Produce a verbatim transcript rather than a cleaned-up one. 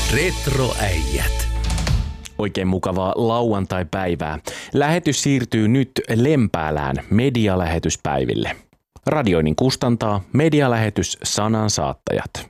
Retroäijät. Oikein mukavaa lauantai-päivää. Lähetys siirtyy nyt Lempäälään medialähetyspäiville. Radioinnin kustantaa medialähetys Sanansaattajat.